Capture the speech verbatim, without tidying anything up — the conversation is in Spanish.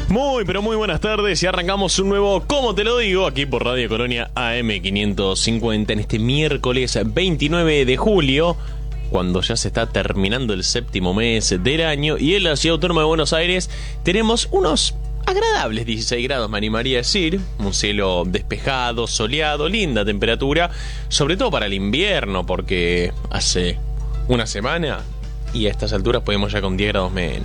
Muy, pero muy buenas tardes y arrancamos un nuevo ¿Cómo te lo digo? Aquí por Radio Colonia A M quinientos cincuenta en este miércoles veintinueve de julio, cuando ya se está terminando el séptimo mes del año y en la Ciudad Autónoma de Buenos Aires tenemos unos agradables dieciséis grados, me animaría a decir, un cielo despejado, soleado, linda temperatura, sobre todo para el invierno, porque hace una semana y a estas alturas podemos ya con diez grados menos.